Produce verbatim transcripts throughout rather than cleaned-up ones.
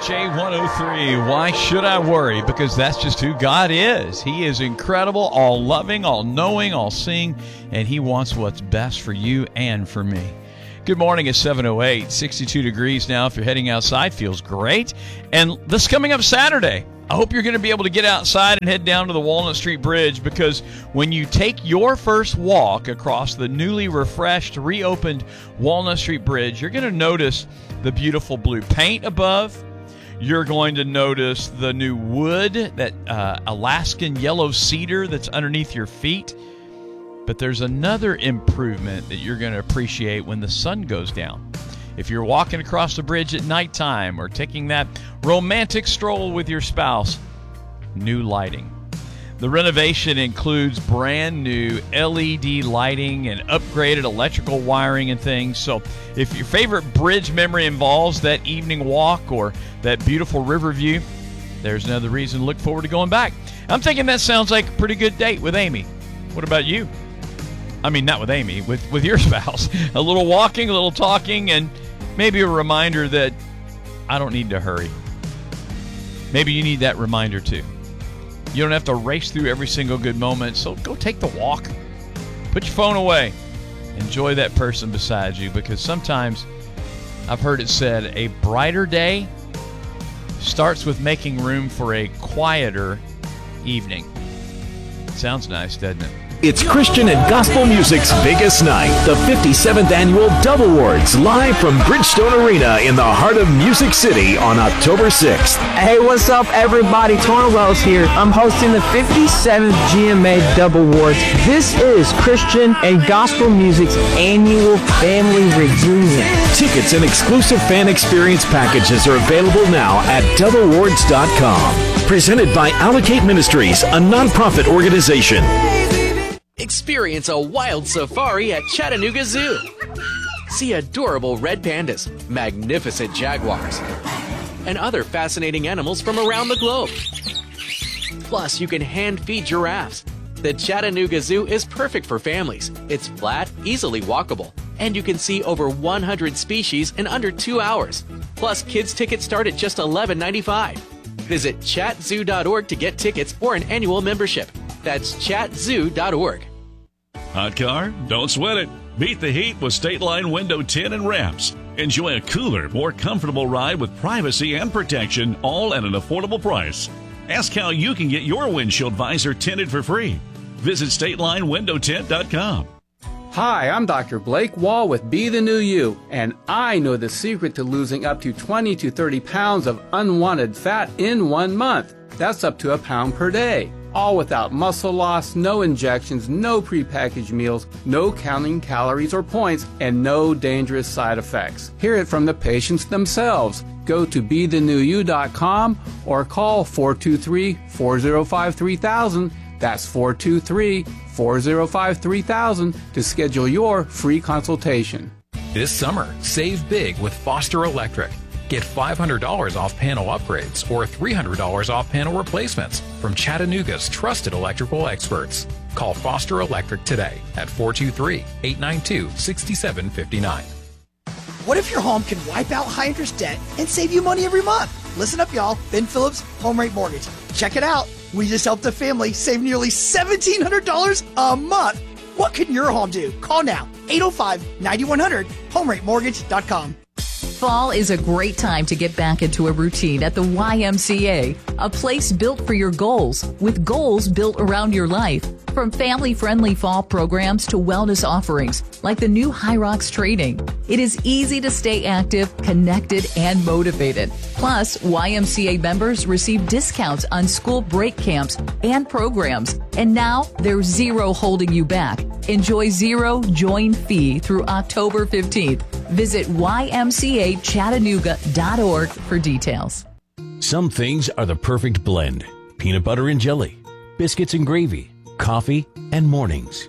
J one oh three, why should I worry? Because that's just who God is. He is incredible, all-loving, all-knowing, all-seeing, and He wants what's best for you and for me. Good morning. It's seven oh eight, sixty-two degrees now. If you're heading outside, feels great. And this coming up Saturday, I hope you're going to be able to get outside and head down to the Walnut Street Bridge, because when you take your first walk across the newly refreshed, reopened Walnut Street Bridge, you're going to notice the beautiful blue paint above. You're going to notice the new wood, that uh, Alaskan yellow cedar that's underneath your feet. But there's another improvement that you're going to appreciate when the sun goes down. If you're walking across the bridge at nighttime or taking that romantic stroll with your spouse, new lighting. The renovation includes brand new L E D lighting and upgraded electrical wiring and things. So if your favorite bridge memory involves that evening walk or that beautiful river view, there's another reason to look forward to going back. I'm thinking that sounds like a pretty good date with Amy. What about you? I mean, not with Amy, with, with your spouse. A little walking, a little talking, and maybe a reminder that I don't need to hurry. Maybe you need that reminder too. You don't have to race through every single good moment, so go take the walk. Put your phone away. Enjoy that person beside you, because sometimes I've heard it said a brighter day starts with making room for a quieter evening. Sounds nice, doesn't it? It's Christian and gospel music's biggest night, the fifty-seventh Annual Dove Awards, live from Bridgestone Arena in the heart of Music City on October sixth. Hey, what's up, everybody? Torrin Wells here. I'm hosting the fifty-seventh G M A Dove Awards. This is Christian and gospel music's annual family reunion. Tickets and exclusive fan experience packages are available now at dove awards dot com. Presented by Allocate Ministries, a nonprofit organization. Experience a wild safari at Chattanooga Zoo. See adorable red pandas, magnificent jaguars, and other fascinating animals from around the globe. Plus, you can hand-feed giraffes. The Chattanooga Zoo is perfect for families. It's flat, easily walkable, and you can see over one hundred species in under two hours. Plus, kids' tickets start at just eleven ninety-five. Visit chat zoo dot org to get tickets or an annual membership. That's chat zoo dot org. Hot car? Don't sweat it. Beat the heat with State Line Window Tint and Wraps. Enjoy a cooler, more comfortable ride with privacy and protection, all at an affordable price. Ask how you can get your windshield visor tinted for free. Visit state line window tint dot com. Hi, I'm Doctor Blake Wall with Be the New You, and I know the secret to losing up to twenty to thirty pounds of unwanted fat in one month. That's up to a pound per day. All without muscle loss, no injections, no prepackaged meals, no counting calories or points, and no dangerous side effects. Hear it from the patients themselves. Go to be the new you dot com or call four two three, four oh five, three thousand. That's four two three, four oh five, three thousand to schedule your free consultation. This summer, save big with Foster Electric. Get five hundred dollars off panel upgrades or three hundred dollars off panel replacements from Chattanooga's trusted electrical experts. Call Foster Electric today at four two three, eight nine two, six seven five nine. What if your home can wipe out high interest debt and save you money every month? Listen up, y'all. Ben Phillips, Home Rate Mortgage. Check it out. We just helped a family save nearly seventeen hundred dollars a month. What can your home do? Call now. eight oh five, nine one hundred, home rate mortgage dot com. Fall is a great time to get back into a routine at the Y M C A, a place built for your goals, with goals built around your life. From family-friendly fall programs to wellness offerings, like the new High Rocks training. It is easy to stay active, connected, and motivated. Plus, Y M C A members receive discounts on school break camps and programs. And now, there's zero holding you back. Enjoy zero join fee through October fifteenth. Visit y m c a chattanooga dot org for details. Some things are the perfect blend. Peanut butter and jelly, biscuits and gravy, coffee and mornings.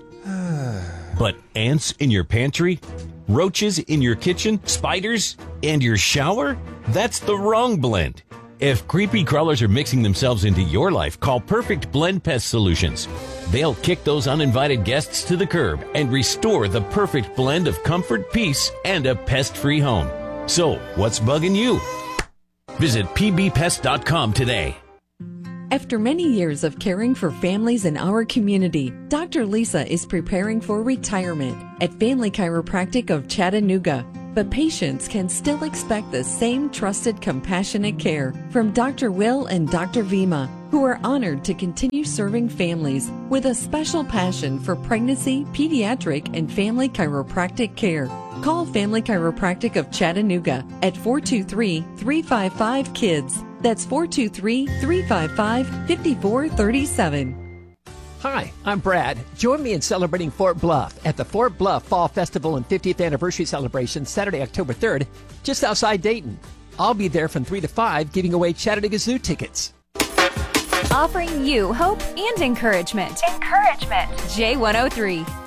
But ants in your pantry, roaches in your kitchen, spiders, and your shower? That's the wrong blend. If creepy crawlers are mixing themselves into your life, call Perfect Blend Pest Solutions. They'll kick those uninvited guests to the curb and restore the perfect blend of comfort, peace, and a pest-free home. So, what's bugging you? Visit p b pest dot com today. After many years of caring for families in our community, Doctor Lisa is preparing for retirement at Family Chiropractic of Chattanooga. But patients can still expect the same trusted, compassionate care from Doctor Will and Doctor Vima, who are honored to continue serving families with a special passion for pregnancy, pediatric, and family chiropractic care. Call Family Chiropractic of Chattanooga at four two three, three five five, K I D S. That's four two three, three five five, five four three seven. Hi, I'm Brad. Join me in celebrating Fort Bluff at the Fort Bluff Fall Festival and fiftieth Anniversary Celebration Saturday, October third, just outside Dayton. I'll be there from three to five giving away Chattanooga Zoo tickets. Offering you hope and encouragement. Encouragement. J one oh three.